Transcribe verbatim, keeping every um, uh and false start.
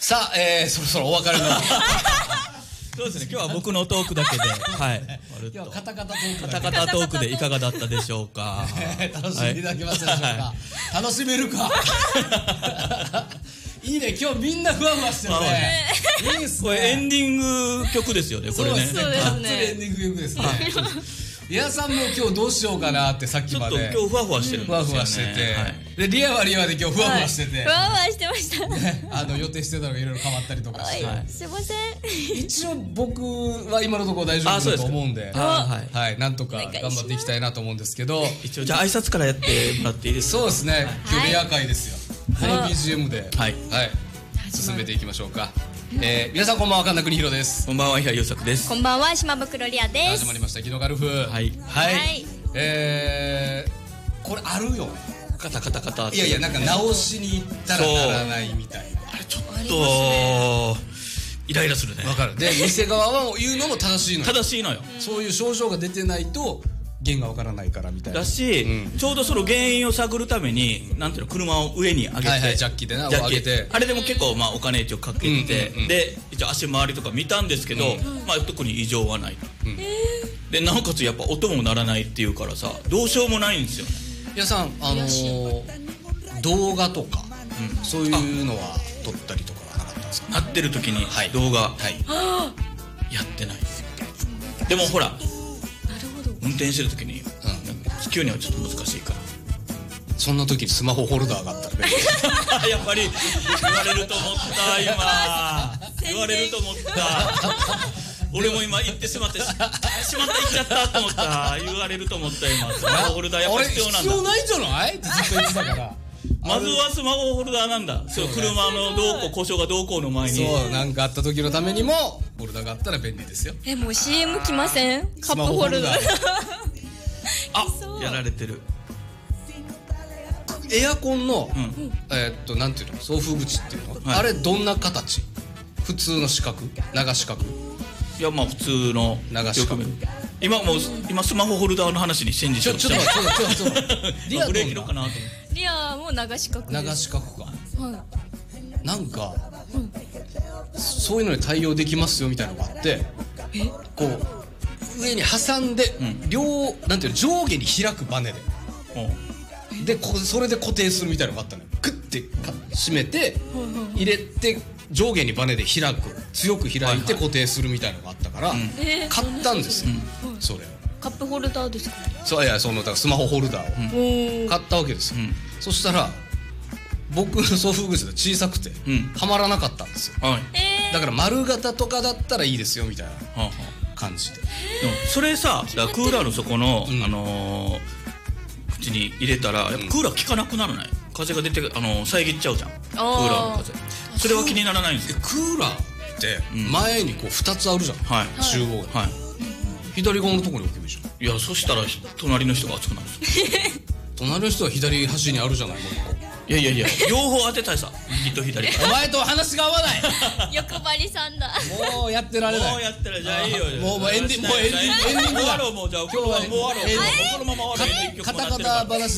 さあ、えー、そろそろお別れのそうですね、今日は僕のトークだけではい今日はカタカタトークカタカタトークでいかがだったでしょうか楽しんでいただけましたでしょうか、はい、楽しめるかいいね、今日みんなふわふわしてるね。いいっすね。 これエンディング曲ですよね、これね。 そうですね。エンディング曲ですね。リアさんも今日どうしようかなってさっきまで。 ちょっと今日ふわふわしてるんですよね。 ふわふわしてて。で、リアはリアで今日ふわふわしてて。 ふわふわしてました。 あの予定してたのがいろいろ変わったりとかして。 すいません。 一応僕は今のところ大丈夫だと思うんで。 はい。 はい。なんとか頑張っていきたいなと思うんですけど。 一応じゃあ挨拶からやってもらっていいですか。 そうですね。今日レア会ですよ。この ビージーエム で。はい。はい。進めていきましょうか。えー、皆さんこんばんは、神田邦弘です。 こんばんは、平井優作です。 こんばんは、島袋リアです。 始まりました、ギノガルフ。はい。はい。えー、これあるよね。 カタカタカタ。 いやいや、なんか直しに行ったらならないみたいな。 あれちょっと、イライラするね。 わかる。で、店側は言うのも正しいのよ。 正しいのよ。 そういう症状が出てないと、原因がわからないからみたいな。 だし、うん、ちょうどその原因を探るために、なんていうの、車を上に上げて、はいはい、 ジャッキでな、上げて、 あれでも結構まあお金一応かけて、うんうんうん、で一応足回りとか見たんですけど、うん、まあ特に異常はないと、うん、でなおかつやっぱ音も鳴らないっていうからさ、どうしようもないんですよね。 皆さん、あのー、動画とか、うん、そういうのは撮ったりとかはなかったんですか？ 鳴ってる時に動画、はいはい、やってない。でもほら、運転してる時に、うん、急にはちょっと難しいから、 そんな時にスマホホルダーがあったらやっぱり言われると思った今言われると思った俺も今言ってしまってしまった言っちゃったと思った言われると思った今スマホホルダーやっぱ必要なんだ。 必要ないんじゃないってずっと言ってたからまずはスマホホルダーなんだ。そう、車のどうこう故障がどうこうの前に、 そう、なんかあった時のためにもホルダーがあったら便利ですよ。 え、もう シーエム 来ません？カップホルダーあ、やられてる。 エアコンの、うん、えー、っとなんていうの、送風口っていうの、はい、あれどんな形？普通の四角？長四角？ いや、まあ普通の長四角。 今もう今スマホホルダーの話にチェンジしようとしてます。 ちょっとちょっとちょっとリアブレーキのかなと思って。 リアも長四角です。 長四角か。 はい。 なんか、うん、そういうのに対応できますよみたいなのがあって、 え、 こう上に挟んで、うん、両なんていうの、上下に開くバネで、うん、でこそれで固定するみたいなのがあったのよ。クッて締めて、うん、入れて上下にバネで開く、強く開いて固定するみたいなのがあったから、はいはい、買ったんですよ、うん、それを。 カップホルダーですか？ そう、いや、そのだからスマホホルダーを買ったわけですよ、うん、そしたら僕の送風口が小さくて、うん、はまらなかったんですよ、はい、だから丸型とかだったらいいですよみたいな感じで、はあ、それさ、だクーラーの底の、うん、あのー、口に入れたらやっぱクーラー効かなくならない？風が出て、あのー、遮っちゃうじゃん、クーラーの風。それは気にならないんですよ。 クーラーって前にこうふたつあるじゃん、はい、中央が、はい、左側のところに置けばいいじゃん。 いや、そしたら隣の人が熱くなるんですよ隣の人は左端にあるじゃない、もう一個。 いやいやいや、両方当てたいさ、右と左。 お前と話が合わない欲張りさんだ。 もうやってられない。 もうやってられない。じゃあいいよ。 もうエンディング、もうエンディング、エンディング終わろう。もうじゃあ今日はもう終わろう。このまま終わろう。 カタカタ話